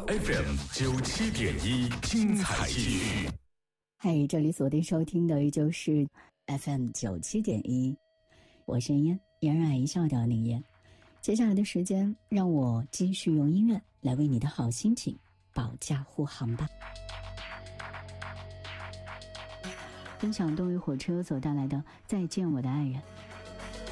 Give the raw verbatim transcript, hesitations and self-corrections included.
F M 九七点一，精彩继续。 嗨，这里锁定收听的依旧是 F M 九七点一，我是嫣，嫣然一笑的林嫣。接下来的时间，让我继续用音乐来为你的好心情保驾护航吧。分享动力火车所带来的《再见我的爱人》。